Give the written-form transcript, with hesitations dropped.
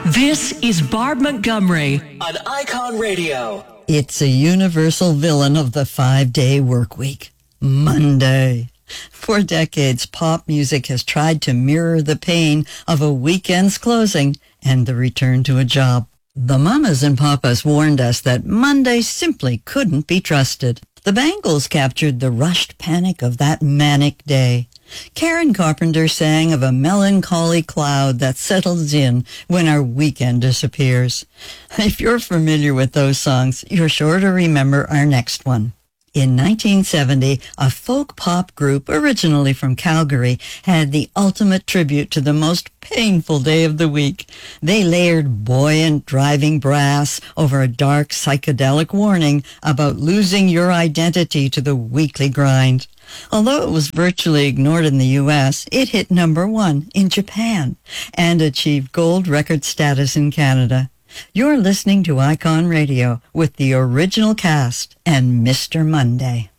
This is Barb Montgomery on Icon Radio. It's a universal villain of the 5-day work week, Monday. For decades, pop music has tried to mirror the pain of a weekend's closing and the return to a job. The mamas and papas warned us that Monday simply couldn't be trusted. The Bangles captured the rushed panic of that manic day. Karen Carpenter sang of a melancholy cloud that settles in when our weekend disappears. If you're familiar with those songs, you're sure to remember our next one. In 1970, a folk pop group originally from Calgary had the ultimate tribute to the most painful day of the week. They layered buoyant driving brass over a dark psychedelic warning about losing your identity to the weekly grind. Although it was virtually ignored in the U.S., it hit #1 in Japan and achieved gold record status in Canada. You're listening to Icon Radio with the original cast and Mr. Monday.